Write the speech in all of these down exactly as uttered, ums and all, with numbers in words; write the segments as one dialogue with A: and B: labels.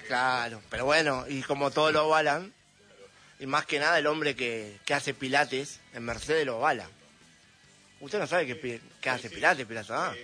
A: Claro, pero bueno, y como todos lo avalan, y más que nada el hombre que, que hace pilates en Mercedes lo avala. Usted no sabe que, que hace pilates, pilates, ¿ah?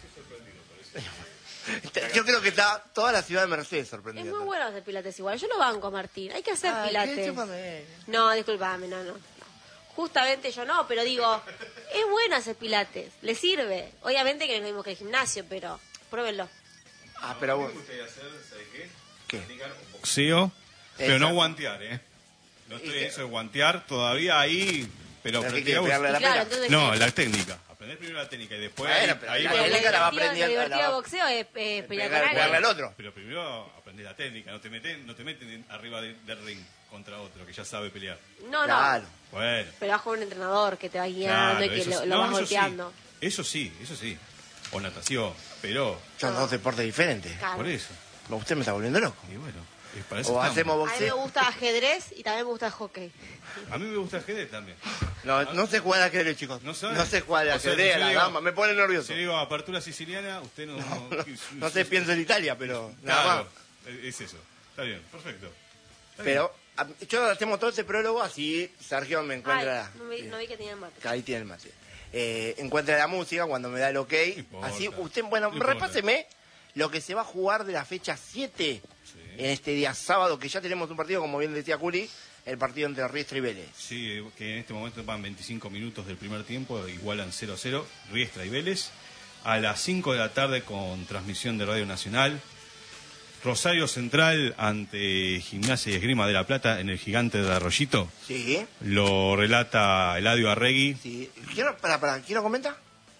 A: Yo creo que está toda la ciudad de Mercedes sorprendida.
B: Es muy bueno hacer pilates igual. Yo lo banco, Martín. Hay que hacer
A: Ay,
B: pilates.
A: ¿qué?
B: No, discúlpame, no, no, no. Justamente yo no, pero digo, es bueno hacer pilates. Le sirve. Obviamente que no es lo mismo que el gimnasio, pero pruébenlo.
A: Ah, pero bueno.
C: ¿Qué me gustaría hacer? ¿Sabes qué?
A: ¿Qué?
C: Practicar boxeo, pero
A: Exacto.
C: no guantear, ¿eh? No estoy
A: ¿Y
C: en
A: qué?
C: eso de guantear todavía ahí, pero
A: ¿Pero qué
C: practicar
A: quiere, pegarle a la
B: Y claro,
A: pera?
B: entonces,
C: No,
B: ¿qué?
C: la técnica. Aprender primero la técnica y después
A: Bueno,
C: ahí,
A: pero
C: ahí
A: la
C: va-
A: técnica la va
B: divertido-
A: aprendiendo,
B: Lo divertido
A: la
B: de
A: va-
B: boxeo es eh, pelear con
A: Pegar- pegarle al
B: alguien.
A: otro.
C: Pero primero aprender la técnica, no te meten, no te meten en- arriba de- del ring contra otro que ya sabe pelear.
B: No,
A: Claro.
B: no.
C: Bueno,
B: Pero vas con un entrenador que te va guiando
C: claro,
B: y que
C: eso
B: lo,
C: sí.
B: lo
C: No,
B: vas
C: eso
B: golpeando.
C: Sí, eso sí, eso sí. O natación, pero
A: Son dos deportes diferentes.
B: Claro.
C: por eso.
A: Usted me está volviendo loco.
C: Y bueno, es para eso
A: O
C: estamos.
A: hacemos
B: A mí me
A: boxeo.
B: gusta ajedrez y también me gusta hockey.
C: A mí me gusta el ajedrez también.
A: No, no sé jugar al ajedrez, chicos.
C: ¿No
A: No,
C: sabe?
A: sé jugar al
C: O sea,
A: ajedrez,
C: si
A: a
C: yo
A: la
C: digo-
A: dama. Me pone nervioso.
C: Si digo apertura siciliana, usted no...
A: No, no sé, pienso en Italia, pero nada
C: Claro,
A: más.
C: es eso. Está bien, perfecto. Está
A: Pero a- yo hacemos todo ese prólogo, así Sergio me encuentra...
B: Ay, no, vi, no vi que tenía mate.
A: Que ahí tiene el mate. Eh, encuentra la música cuando me da el ok.
C: importa.
A: Así usted, bueno,
C: No importa.
A: repáseme lo que se va a jugar de la fecha siete
C: Sí.
A: en este día sábado, que ya tenemos un partido, como bien decía Juli, el partido entre Riestra y Vélez.
C: Sí, que en este momento van veinticinco minutos del primer tiempo, igualan cero a cero, Riestra y Vélez. A las cinco de la tarde con transmisión de Radio Nacional. Rosario Central ante Gimnasia y Esgrima de la Plata en el Gigante de Arroyito.
A: Sí,
C: Lo relata Eladio Arregui.
A: sí. Quiero, para, para, ¿quiero comentar?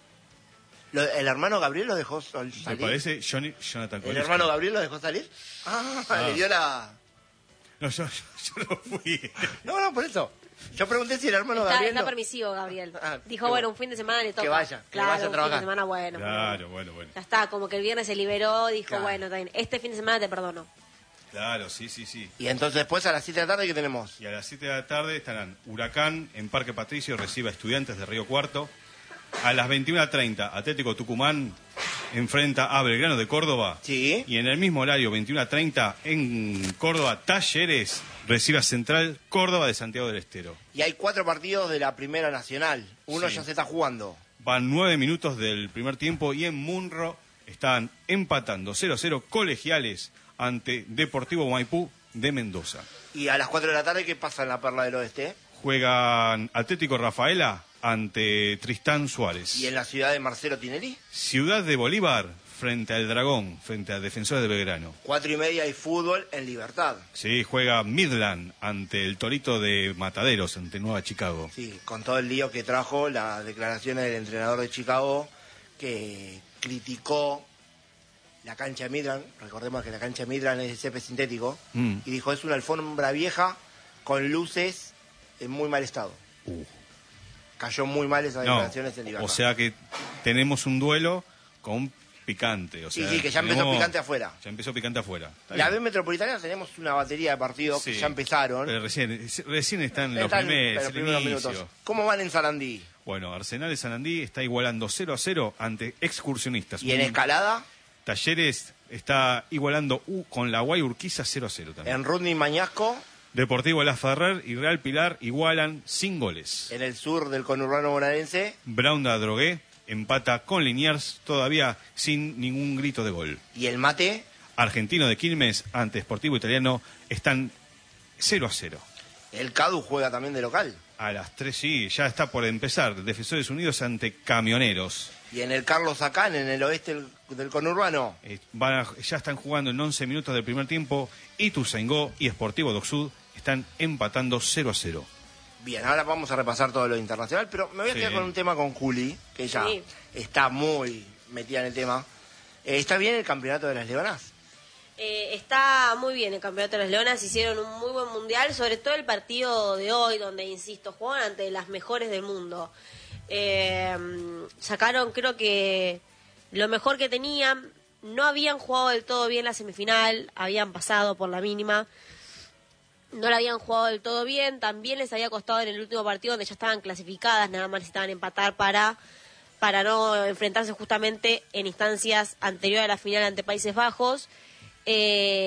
A: Lo- ¿El hermano Gabriel lo dejó sol-
C: Me
A: salir?
C: parece Johnny, Jonathan
A: ¿El
C: Koleski.
A: hermano Gabriel lo dejó salir? Ah,
C: Ah.
A: le dio la...
C: No, yo, yo, yo no fui.
A: No, no, por eso. Yo pregunté si el hermano
B: Está,
A: Gabriel...
B: está
A: lo-
B: permisivo, Gabriel.
A: Ah,
B: Dijo,
A: qué
B: bueno,
A: bueno.
B: un fin de semana le toca.
A: vaya, que
B: claro,
A: vaya a
B: un fin
A: trabajar.
B: de semana bueno.
C: Claro, bueno, bueno.
B: Ya está, como que el viernes se liberó, dijo,
A: Claro.
B: bueno, está bien, este fin de semana te perdono.
C: Claro, sí, sí, sí.
A: Y entonces después a las siete de la tarde, ¿qué tenemos?
C: Y a las siete de la tarde estarán Huracán en Parque Patricio, recibe a Estudiantes de Río Cuarto. A las veintiuna treinta, Atlético Tucumán enfrenta a Belgrano de Córdoba.
A: Sí.
C: Y en el mismo horario, veintiuna treinta, en Córdoba, Talleres recibe a Central Córdoba de Santiago del Estero.
A: Y hay cuatro partidos de la Primera Nacional. Uno
C: Sí.
A: ya se está jugando.
C: Van nueve minutos del primer tiempo y en Munro están empatando cero a cero Colegiales ante Deportivo Maipú de Mendoza.
A: Y a las cuatro de la tarde, ¿qué pasa en la Perla del Oeste?
C: Juegan Atlético Rafaela ante Tristán Suárez.
A: ¿Y en la ciudad de Marcelo Tinelli?
C: Ciudad de Bolívar frente al Dragón, frente a Defensores de Belgrano.
A: Cuatro y media hay fútbol en Libertad.
C: Sí, juega Midland ante el Torito de Mataderos, ante Nueva Chicago.
A: Sí, con todo el lío que trajo las declaraciones del entrenador de Chicago, que criticó la cancha de Midland. Recordemos que la cancha de Midland es de césped sintético.
C: Mm.
A: Y dijo, es una alfombra vieja con luces en muy mal estado.
C: Uh.
A: Cayó muy mal esas
C: No,
A: declaraciones en Libertad.
C: o sea que tenemos un duelo con picante. O
A: Sí,
C: sea,
A: sí, que ya empezó
C: tenemos-
A: picante afuera.
C: Ya empezó picante afuera. Está
A: La B
C: bien.
A: Metropolitana tenemos una batería de partidos
C: Sí,
A: que ya empezaron.
C: Pero recién, recién están los
A: Están-
C: primeros,
A: pero
C: el
A: primeros
C: inicio.
A: minutos. ¿Cómo van en Sarandí?
C: Bueno, Arsenal de Sanandí está igualando cero a cero ante Excursionistas.
A: ¿Y en
C: Un-
A: escalada?
C: Talleres está igualando U con la Guay Urquiza cero a cero también.
A: En Rudney Mañasco,
C: Deportivo La Ferrer y Real Pilar igualan sin goles.
A: en el sur del conurbano bonaerense.
C: Brown de Adrogué empata con Liniers todavía sin ningún grito de gol.
A: Y el mate,
C: Argentino de Quilmes ante Sportivo Italiano están cero a cero.
A: el Cadu juega también de local.
C: A las tres sí, ya está por empezar. Defensores Unidos ante Camioneros.
A: Y en el Carlos Acán, en el oeste del, del conurbano,
C: Eh, van a- ya están jugando en once minutos del primer tiempo. Ituzaingó y Sportivo Docsud están empatando cero a cero.
A: bien, ahora vamos a repasar todo lo internacional, pero me voy a
C: Sí.
A: quedar con un tema con Juli, que ella
B: Sí.
A: está muy metida en el tema. Eh, ¿Está bien el campeonato de las Leonas?
B: Eh, está muy bien el campeonato de las Leonas, hicieron un muy buen mundial, sobre todo el partido de hoy, donde, insisto, juegan ante las mejores del mundo. Eh, sacaron, creo que, lo mejor que tenían. No habían jugado del todo bien la semifinal, habían pasado por la mínima. No la habían jugado del todo bien, también les había costado en el último partido donde ya estaban clasificadas, nada más necesitaban empatar para, para no enfrentarse justamente en instancias anteriores a la final ante Países Bajos. Eh,